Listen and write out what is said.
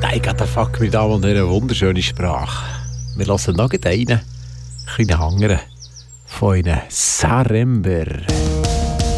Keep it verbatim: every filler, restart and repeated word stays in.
Steiger, der Fuck, meine Damen und Herren, eine wunderschöne Sprache. Wir hören noch einen kleinen Hangern von einem Sarember.